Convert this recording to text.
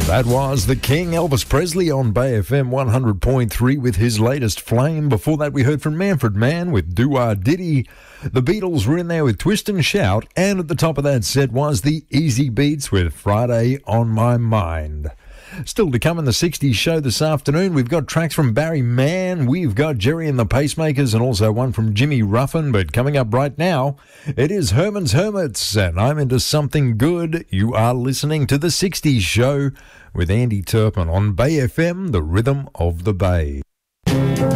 That was the King, Elvis Presley, on Bay FM 100.3 with his latest Flame. Before that, we heard from Manfred Mann with Do-Wah Diddy. The Beatles were in there with Twist and Shout. And at the top of that set was the Easy Beats with Friday on My Mind. Still to come in the 60s show this afternoon, we've got tracks from Barry Mann, we've got Jerry and the Pacemakers, and also one from Jimmy Ruffin. But coming up right now, it is Herman's Hermits, and I'm into something good. You are listening to the 60s show with Andy Turpin on Bay FM, the rhythm of the Bay.